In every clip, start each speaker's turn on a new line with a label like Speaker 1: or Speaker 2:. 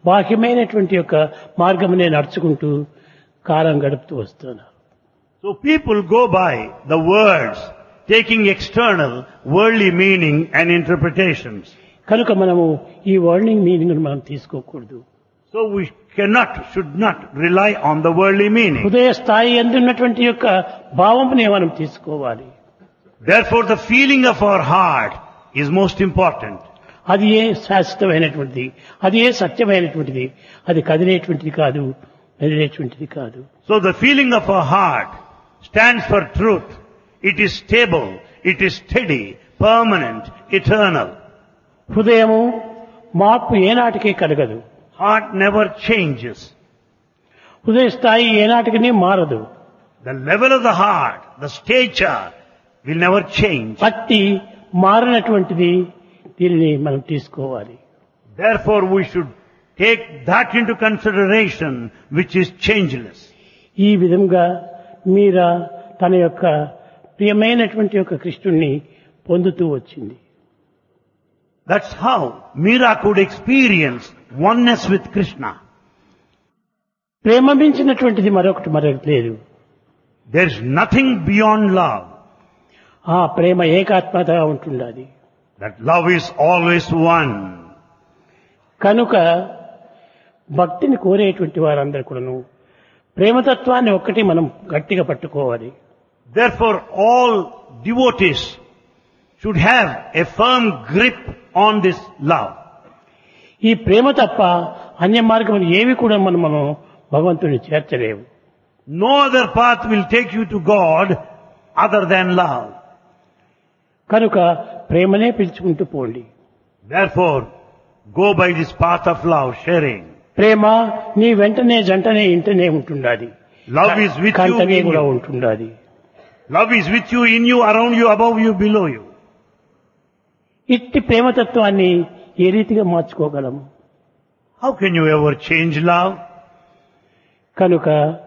Speaker 1: బాహ్యమైనటువంటి యొక్క మార్గమునే నడుచుకుంటూ కాలం గడుపుతూ వస్తున్నారు.
Speaker 2: So people go by the words, taking external, worldly meaning and interpretations.
Speaker 1: కనుక మనము ఈ వర్ల్డింగ్ మీనింగ్ మనం తీసుకోకూడదు.
Speaker 2: So we should not rely on the worldly meaning.
Speaker 1: హృదయ స్థాయి అందున్నటువంటి యొక్క భావమునే మనం తీసుకోవాలి.
Speaker 2: Therefore the feeling of our heart is most important.
Speaker 1: అది ఏ శాశ్వతమైనటువంటిది, అది ఏ సత్యమైనటువంటిది, అది కదిలేటువంటిది కాదు, మెదిలేటువంటిది కాదు.
Speaker 2: So the feeling of our heart stands for truth. It is stable, it is steady, permanent, eternal.
Speaker 1: హృదయము మార్పు ఏనాటికి కలగదు.
Speaker 2: Heart never changes.
Speaker 1: హృదయ స్థాయి ఏనాటికి మారదు.
Speaker 2: The level of the heart, the stature will never change.
Speaker 1: అట్టి మారినటువంటిది దీనిని మనం తీసుకోవాలి.
Speaker 2: Therefore we should take that into consideration which is changeless.
Speaker 1: ఈ విధంగా మీరా తన యొక్క ప్రియమైనటువంటి యొక్క కృష్ణుణ్ణి పొందుతూ వచ్చింది.
Speaker 2: That's how Meera could experience oneness with Krishna.
Speaker 1: ప్రేమ మించినటువంటిది మరొకటి లేదు.
Speaker 2: There is nothing beyond love.
Speaker 1: ఆ ప్రేమ ఏకాత్మతగా ఉంటుండాలి.
Speaker 2: That love is always one.
Speaker 1: కనుక భక్తిని కోరేటువంటి వారందరూ కూడాను ప్రేమతత్వాన్ని ఒక్కటి మనం గట్టిగా పట్టుకోవాలి.
Speaker 2: Therefore all devotees should have a firm grip on this love.
Speaker 1: ఈ ప్రేమ తప్ప అన్య మార్గములు ఏవి కూడా మనం భగవంతుని చేర్చలేవు.
Speaker 2: No other path will take you to God other than love.
Speaker 1: కనుక ప్రేమనే పిలుచుకుంటూ పోండి.
Speaker 2: Therefore go by this path of love, sharing.
Speaker 1: ప్రేమ నీ వెంటనే జంటనే ఇంటనే ఉంటుండాలి.
Speaker 2: Love is with you,
Speaker 1: కంటనే
Speaker 2: in
Speaker 1: కూడా
Speaker 2: you.
Speaker 1: ఉంటుండాలి.
Speaker 2: Love is with you, in you, around you, above you, below you.
Speaker 1: ఇట్టి ప్రేమతత్వాన్ని ఏ రీతిగా మార్చుకోగలము?
Speaker 2: How can you ever change love?
Speaker 1: కనుక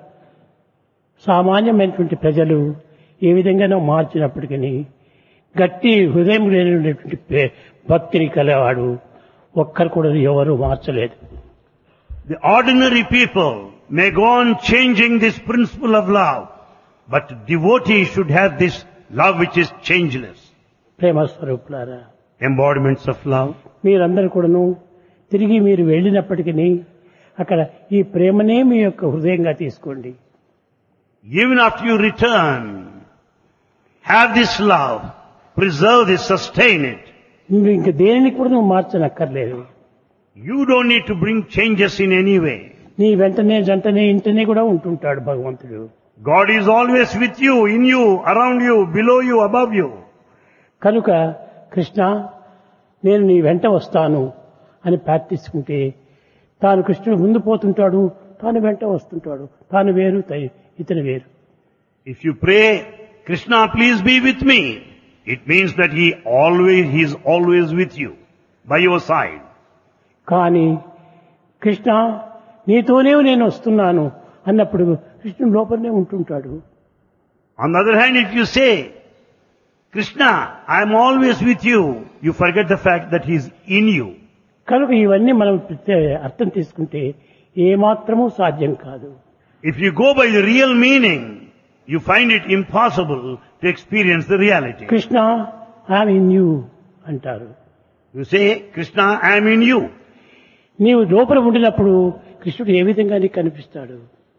Speaker 1: సామాన్యమైనటువంటి ప్రజలు ఏ విధంగానో మార్చినప్పటికీ గట్టి హృదయం లేనటువంటి భక్తిని కలవాడు ఒక్కరు కూడా ఎవరు మార్చలేదు.
Speaker 2: The ordinary people may go on changing this principle of love, but devotees should have this love which is changeless.
Speaker 1: ప్రేమ స్వరూపులారా,
Speaker 2: Embodiments of love.
Speaker 1: మీరందరూ కూడాను తిరిగి మీరు వెళ్ళినప్పటికీ అక్కడ ఈ ప్రేమనే మీ యొక్క హృదయంగా తీసుకోండి.
Speaker 2: Even after you return, have this love, preserve this, sustain it.
Speaker 1: నువ్వు ఇంక దేనిని కూడా నువ్వు మార్చనక్కర్లేదు.
Speaker 2: You don't need to bring changes in any way.
Speaker 1: నీ వెంటనే జంటనే ఇంటనే కూడా ఉంటుంటాడు భగవంతుడు.
Speaker 2: God is always with you, in you, around you, below you, above you.
Speaker 1: కనుక కృష్ణ నేను నీ వెంట వస్తాను అని ప్రార్థించుకుంటే తాను కృష్ణుడు ముందు పోతుంటాడు, తాను వెంట వస్తుంటాడు. తాను వేరు, ఇతను వేరు.
Speaker 2: If you pray, Krishna, please be with me, it means that he is always with you, by your side.
Speaker 1: కానీ కృష్ణ నీతోనే నేను వస్తున్నాను అన్నప్పుడు కృష్ణుడు లోపలనే ఉంటుంటాడు.
Speaker 2: On the other hand, if you say, Krishna, I am always with you, you forget the fact that he is in you.
Speaker 1: కనుక ఇవన్నీ మనం అర్థం తీసుకుంటే ఏమాత్రమూ సాధ్యం కాదు.
Speaker 2: If you go by the real meaning, you find it impossible to experience the reality.
Speaker 1: Krishna I'm in you అంటారు.
Speaker 2: You say, Krishna, I am in you.
Speaker 1: నీవు లోపల ఉండినప్పుడు కృష్ణుడు ఏ విధంగా నీకు కనిపిస్తాడు?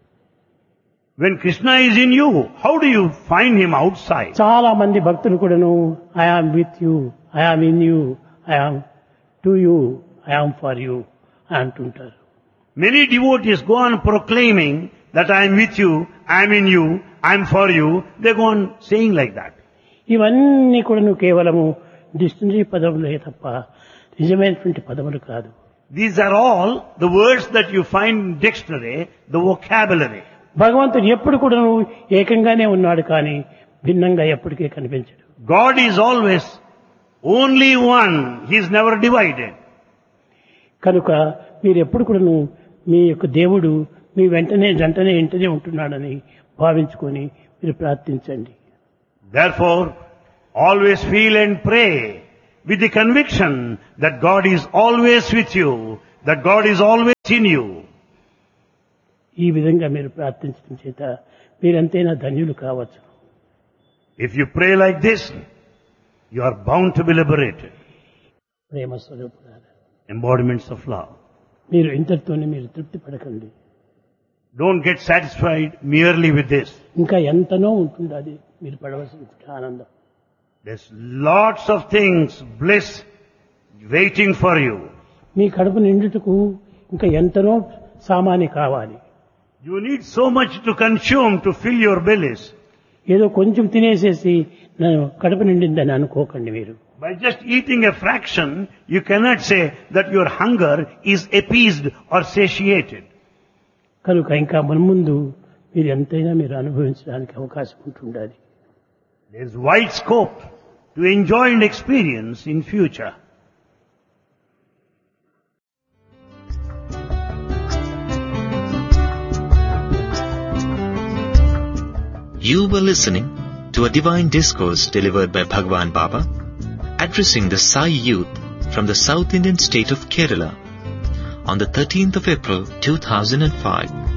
Speaker 2: When Krishna is in you, how do you find him outside?
Speaker 1: చాలా మంది భక్తులు కూడాను I am with you, I am in you, I am to you, I am for you అంటుంటారు.
Speaker 2: Many devotees go on proclaiming that I am with you, I am in you, I am for you. They go on saying like that.
Speaker 1: ఇవన్నీ కూడా నువ్వు కేవలము dictionary పదములే తప్ప నిజమైనటువంటి పదములు కాదు.
Speaker 2: These are all the words that you find in dictionary, the vocabulary.
Speaker 1: భగవంతుడు ఎప్పుడు కూడా నువ్వు ఏకంగానే ఉన్నాడు కానీ భిన్నంగా ఎప్పటికీ కనిపించడు.
Speaker 2: God is always only one. He is never divided.
Speaker 1: కనుక మీరు ఎప్పుడు కూడా మీ యొక్క దేవుడు మీ వెంటనే జంటనే ఇంటనే ఉంటున్నాడని భావించుకొని మీరు ప్రార్థించండి.
Speaker 2: Therefore, always feel and pray with the conviction that God is always with you, that God is always in you.
Speaker 1: ఈ విధంగా మీరు ప్రార్థించడం చేత మీరంతైనా ధన్యులు కావచ్చు.
Speaker 2: If you pray like this, you are bound to be liberated.
Speaker 1: ప్రేమ స్వరూపులారా,
Speaker 2: Embodiments of love.
Speaker 1: మీరు ఇంతటితోనే మీరు తృప్తి పడకండి.
Speaker 2: Don't get satisfied merely with this.
Speaker 1: ఇంకా ఎంతనో ఉంటుంది అది మీరు పడవలసిన ఆనందం.
Speaker 2: There's lots of things, bliss, waiting for you.
Speaker 1: మీ కడుపు నిండుటకు ఇంకా ఎంతనో సామాని కావాలి.
Speaker 2: You need so much to consume to fill your bellies.
Speaker 1: ఏదో కొంచెం తినేసేసి నేను కడుపు నిండిందని అనుకోకండి మీరు.
Speaker 2: By just eating a fraction, you cannot say that your hunger is appeased or satiated.
Speaker 1: కనుక ఇంకా మున్ముందు మీరు ఎంతైనా మీరు అనుభవించడానికి అవకాశం ఉంటుండాలి.
Speaker 2: There is wide scope to enjoy and experience in future.
Speaker 3: You were listening to a divine discourse delivered by Bhagwan Baba, addressing the Sai youth from the South Indian state of Kerala on the 13th of April 2005.